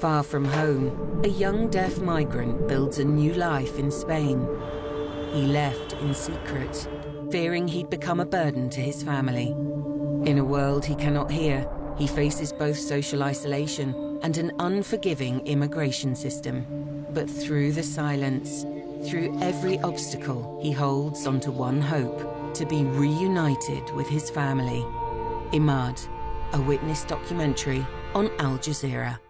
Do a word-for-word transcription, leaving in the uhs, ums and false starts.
Far from home, a young deaf migrant builds a new life in Spain. He left in secret, fearing he'd become a burden to his family. In a world he cannot hear, he faces both social isolation and an unforgiving immigration system. But through the silence, through every obstacle, he holds onto one hope: to be reunited with his family. Imad, a witness documentary on Al Jazeera.